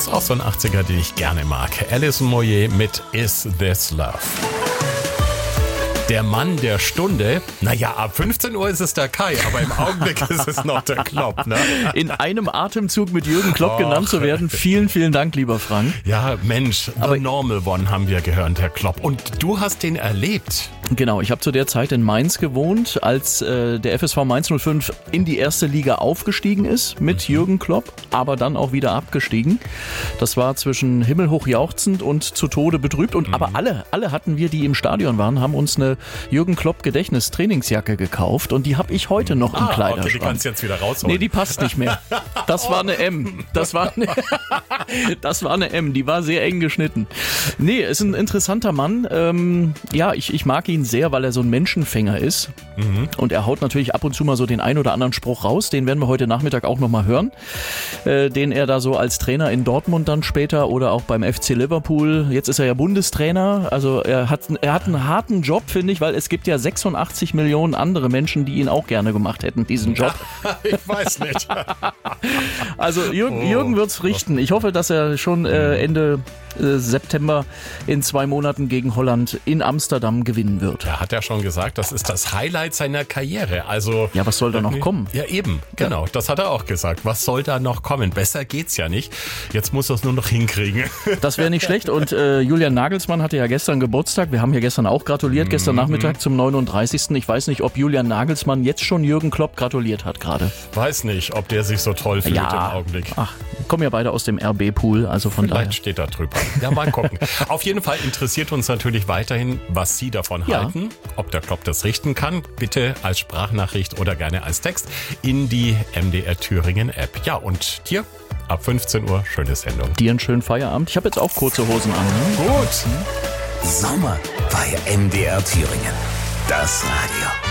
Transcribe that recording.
Ist auch so ein 80er, den ich gerne mag. Alison Moyet mit Is This Love? Der Mann der Stunde. Naja, ab 15 Uhr ist es der Kai, aber im Augenblick ist es noch der Klopp. Ne? In einem Atemzug mit Jürgen Klopp genannt zu werden. Vielen, vielen Dank, lieber Frank. Ja, Mensch, The Normal One haben wir gehört, Herr Klopp. Und du hast den erlebt. Genau, ich habe zu der Zeit in Mainz gewohnt, als der FSV Mainz 05 in die erste Liga aufgestiegen ist mit Jürgen Klopp, aber dann auch wieder abgestiegen. Das war zwischen himmelhoch jauchzend und zu Tode betrübt. Und aber alle hatten wir, die im Stadion waren, haben uns eine Jürgen Klopp Gedächtnis-Trainingsjacke gekauft und die habe ich heute noch im Kleiderschrank. Okay, die kannst du jetzt wieder rausholen. Nee, die passt nicht mehr. Das war eine M. Das war eine M, die war sehr eng geschnitten. Nee, ist ein interessanter Mann. Ja, ich mag ihn sehr, weil er so ein Menschenfänger ist. Und er haut natürlich ab und zu mal so den ein oder anderen Spruch raus. Den werden wir heute Nachmittag auch nochmal hören. Den er da so als Trainer in Dortmund dann später oder auch beim FC Liverpool. Jetzt ist er ja Bundestrainer. Also er hat einen harten Job, finde ich, weil es gibt ja 86 Millionen andere Menschen, die ihn auch gerne gemacht hätten, diesen Job. Ich weiß nicht. Also Jürgen wird's richten. Ich hoffe, dass er schon Ende September in 2 Monaten gegen Holland in Amsterdam gewinnen wird. Er hat ja schon gesagt, das ist das Highlight seiner Karriere. Also ja, was soll da noch kommen? Ja, eben, genau. Das hat er auch gesagt. Was soll da noch kommen? Besser geht's ja nicht. Jetzt muss er es nur noch hinkriegen. Das wäre nicht schlecht. Und Julian Nagelsmann hatte ja gestern Geburtstag. Wir haben ja gestern auch gratuliert, gestern Nachmittag zum 39. Ich weiß nicht, ob Julian Nagelsmann jetzt schon Jürgen Klopp gratuliert hat gerade. Weiß nicht, ob der sich so toll fühlt im Augenblick. Ach, kommen ja beide aus dem RB-Pool, also von daher. Vielleicht steht da drüber. Ja, mal gucken. Auf jeden Fall interessiert uns natürlich weiterhin, was Sie davon halten, ob der Klopp das richten kann. Bitte als Sprachnachricht oder gerne als Text in die MDR Thüringen App. Ja, und dir ab 15 Uhr schöne Sendung. Dir einen schönen Feierabend. Ich habe jetzt auch kurze Hosen an. Ne? Gut. Sommer bei MDR Thüringen. Das Radio.